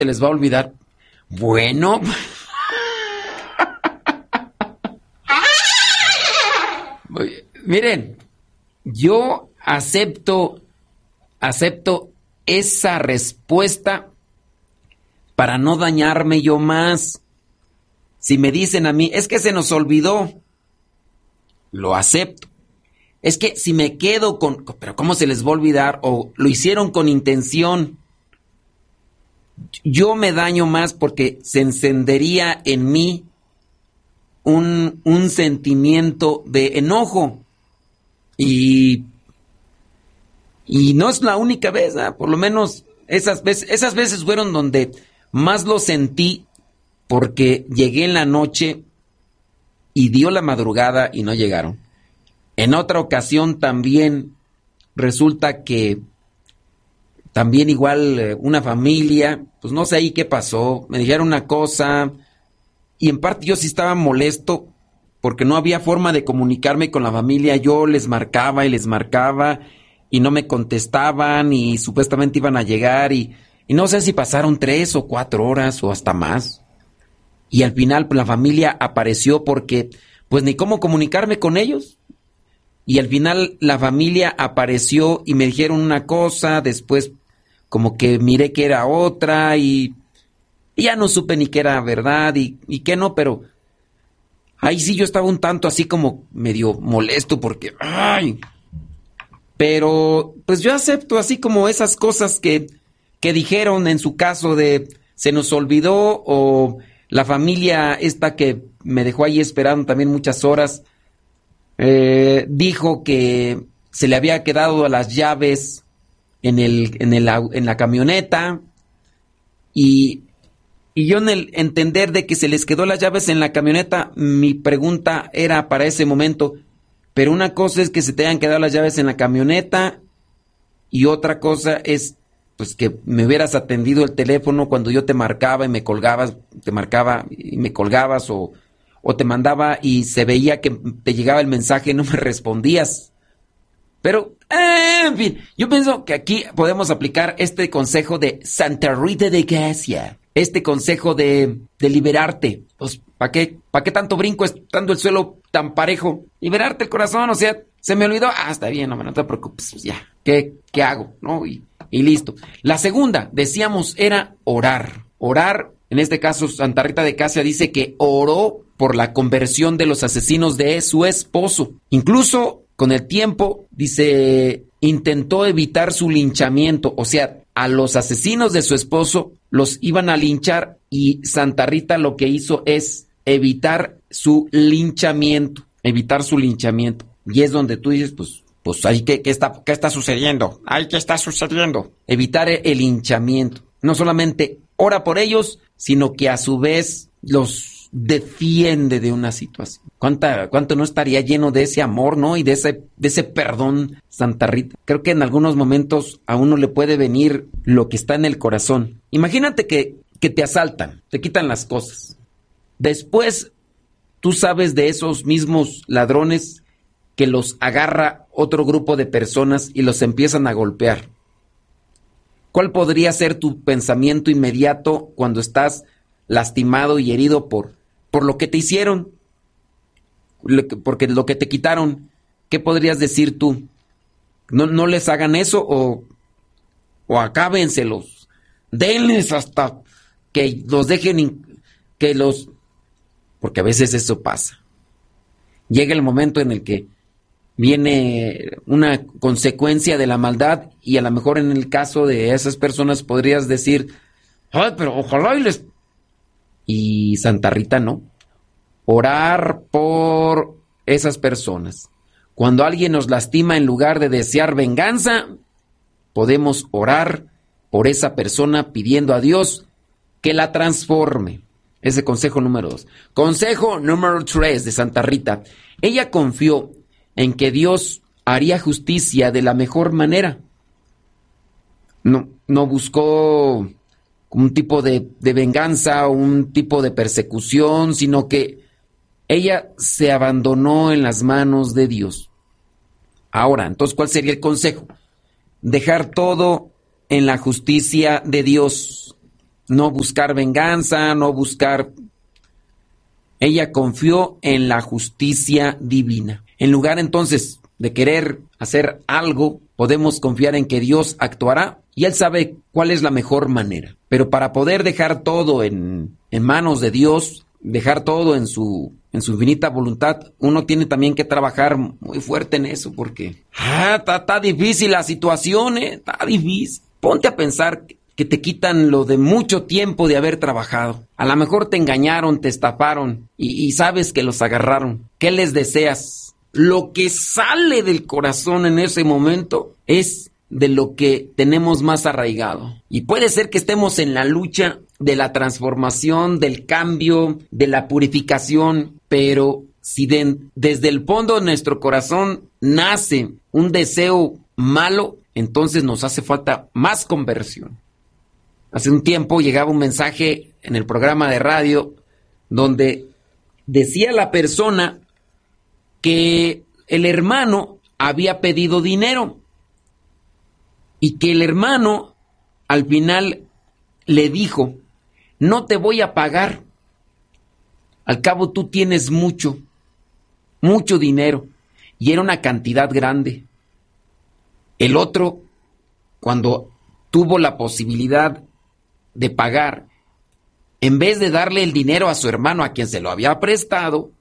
se les va a olvidar. Bueno, miren, yo acepto esa respuesta para no dañarme yo más. Si me dicen a mí, es que se nos olvidó, lo acepto. Es que si me quedo con, pero ¿cómo se les va a olvidar? O lo hicieron con intención. Yo me daño más porque se encendería en mí un sentimiento de enojo. Y no es la única vez, ¿eh? Por lo menos esas veces fueron donde más lo sentí, porque llegué en la noche y dio la madrugada y no llegaron. En otra ocasión también resulta que también igual una familia, pues no sé ahí qué pasó, me dijeron una cosa y en parte yo sí estaba molesto porque no había forma de comunicarme con la familia. Yo les marcaba y no me contestaban y supuestamente iban a llegar y no sé si pasaron 3 o 4 horas o hasta más. Y al final pues, la familia apareció porque pues ni cómo comunicarme con ellos. Y al final la familia apareció y me dijeron una cosa, después como que miré que era otra y ya no supe ni qué era verdad y qué no, pero ahí sí yo estaba un tanto así como medio molesto porque, ¡ay! Pero pues yo acepto así como esas cosas que dijeron en su caso de se nos olvidó o la familia esta que me dejó ahí esperando también muchas horas, dijo que se le había quedado las llaves en la camioneta y yo en el entender de que se les quedó las llaves en la camioneta, mi pregunta era para ese momento, pero una cosa es que se te hayan quedado las llaves en la camioneta y otra cosa es pues que me hubieras atendido el teléfono cuando yo te marcaba y me colgabas, te marcaba y me colgabas o te mandaba y se veía que te llegaba el mensaje y no me respondías. Pero, en fin, yo pienso que aquí podemos aplicar este consejo de Santa Rita de Casia. Este consejo de liberarte. Pues, ¿para qué tanto brinco estando el suelo tan parejo? Liberarte el corazón, o sea, se me olvidó. Está bien, hombre, no te preocupes, pues ya. ¿Qué hago? ¿No? Y listo. La segunda, decíamos, era orar. Orar, en este caso, Santa Rita de Casia dice que oró por la conversión de los asesinos de su esposo. Incluso, con el tiempo, dice, intentó evitar su linchamiento, o sea, a los asesinos de su esposo los iban a linchar y Santa Rita lo que hizo es evitar su linchamiento. Y es donde tú dices, pues ahí ¿qué está sucediendo? ¿Qué está sucediendo? Evitar el linchamiento. No solamente ora por ellos, sino que a su vez los defiende de una situación. ¿Cuánto no estaría lleno de ese amor, ¿no? Y de ese perdón, Santa Rita. Creo que en algunos momentos a uno le puede venir lo que está en el corazón. Imagínate que te asaltan, te quitan las cosas. Después, tú sabes de esos mismos ladrones que los agarra otro grupo de personas y los empiezan a golpear. ¿Cuál podría ser tu pensamiento inmediato cuando estás lastimado y herido por lo que te hicieron? Porque lo que te quitaron, ¿qué podrías decir tú? No les hagan eso o acábenselos. Denles hasta que los dejen, porque a veces eso pasa. Llega el momento en el que viene una consecuencia de la maldad y a lo mejor en el caso de esas personas podrías decir, pero ojalá y Santa Rita no. Orar por esas personas. Cuando alguien nos lastima, en lugar de desear venganza, podemos orar por esa persona pidiendo a Dios que la transforme. Ese consejo número 2. Consejo número 3 de Santa Rita. Ella confió en que Dios haría justicia de la mejor manera. No buscó un tipo de venganza o un tipo de persecución, sino que ella se abandonó en las manos de Dios. Ahora, entonces, ¿cuál sería el consejo? Dejar todo en la justicia de Dios. no buscar venganza, no buscar... Ella confió en la justicia divina. En lugar entonces de querer hacer algo, podemos confiar en que Dios actuará y Él sabe cuál es la mejor manera. Pero para poder dejar todo en manos de Dios, dejar todo en su infinita voluntad, uno tiene también que trabajar muy fuerte en eso, porque está difícil la situación, está difícil. Ponte a pensar que te quitan lo de mucho tiempo de haber trabajado. A lo mejor te engañaron, te estafaron y sabes que los agarraron. ¿Qué les deseas? Lo que sale del corazón en ese momento es de lo que tenemos más arraigado. Y puede ser que estemos en la lucha de la transformación, del cambio, de la purificación, pero si desde el fondo de nuestro corazón nace un deseo malo, entonces nos hace falta más conversión. Hace un tiempo llegaba un mensaje en el programa de radio donde decía la persona que el hermano había pedido dinero y que el hermano al final le dijo: no te voy a pagar, al cabo tú tienes mucho dinero, y era una cantidad grande. El otro, cuando tuvo la posibilidad de pagar, en vez de darle el dinero a su hermano a quien se lo había prestado,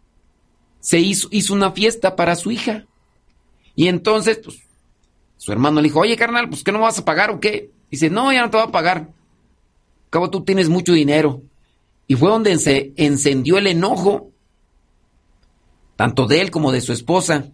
se hizo una fiesta para su hija. Y entonces, pues, su hermano le dijo: oye, carnal, pues, ¿qué no vas a pagar o qué? Dice: no, ya no te voy a pagar. Al cabo tú tienes mucho dinero. Y fue donde se encendió el enojo, tanto de él como de su esposa.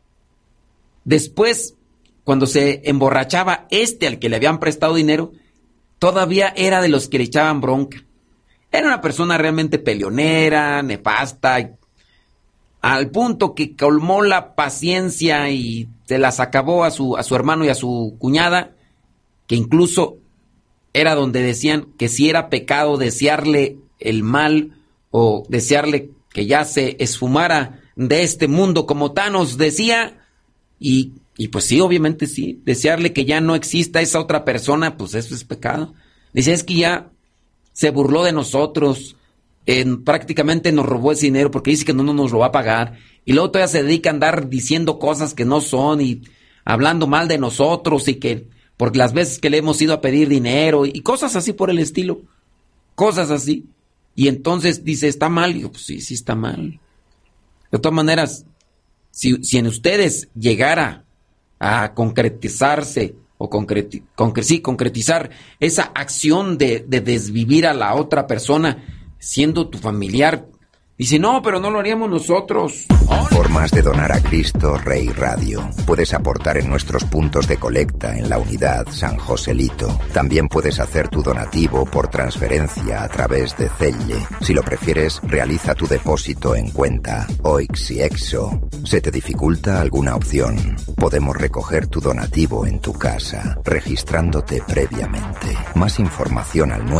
Después, cuando se emborrachaba al que le habían prestado dinero, todavía era de los que le echaban bronca. Era una persona realmente peleonera, nefasta, al punto que colmó la paciencia y se las acabó a su hermano y a su cuñada, que incluso era donde decían que si era pecado desearle el mal o desearle que ya se esfumara de este mundo, como Thanos decía, y pues sí, obviamente sí, desearle que ya no exista esa otra persona, pues eso es pecado. Dice: es que ya se burló de nosotros, prácticamente nos robó ese dinero porque dice que no nos lo va a pagar, y luego todavía se dedica a andar diciendo cosas que no son y hablando mal de nosotros, y que por las veces que le hemos ido a pedir dinero y cosas así por el estilo, cosas así. Y entonces dice: ¿está mal? Y yo: pues sí está mal. De todas maneras, si en ustedes llegara a concretizarse o concretizar esa acción de desvivir a la otra persona siendo tu familiar, dice: no, pero no lo haríamos nosotros. Formas de donar a Cristo Rey Radio. Puedes aportar en nuestros puntos de colecta en la unidad San Joselito. También puedes hacer tu donativo por transferencia a través de Zelle. Si lo prefieres, realiza tu depósito en cuenta OIX y EXO. ¿Se te dificulta alguna opción? Podemos recoger tu donativo en tu casa, registrándote previamente. Más información al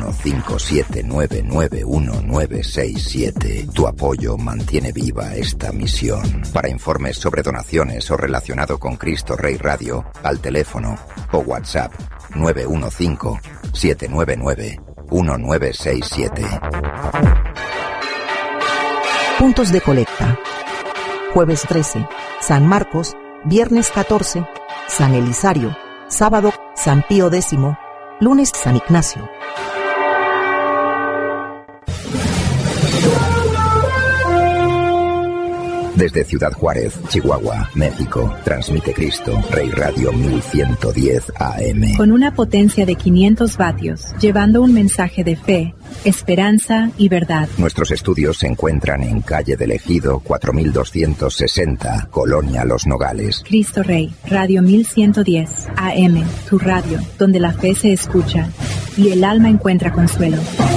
915799197. Tu apoyo mantiene viva esta misión. Para informes sobre donaciones o relacionado con Cristo Rey Radio, al teléfono o WhatsApp 915-799-1967. Puntos de colecta. Jueves 13, San Marcos. Viernes 14, San Elisario. Sábado, San Pío X. Lunes, San Ignacio. Desde Ciudad Juárez, Chihuahua, México, transmite Cristo Rey Radio 1110 AM. Con una potencia de 500 vatios, llevando un mensaje de fe, esperanza y verdad. Nuestros estudios se encuentran en calle del Ejido 4260, Colonia Los Nogales. Cristo Rey, Radio 1110 AM, tu radio, donde la fe se escucha y el alma encuentra consuelo.